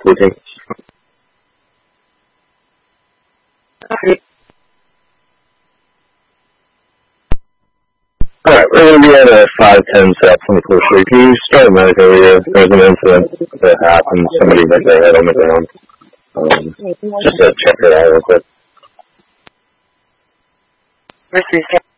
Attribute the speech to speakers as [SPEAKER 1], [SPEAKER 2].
[SPEAKER 1] speaking. Alright, we're going to be at a 510 South 24th Street. Can you start a medic area? There's an incident that happened. Somebody hit their head on the ground. Just to check it out real quick.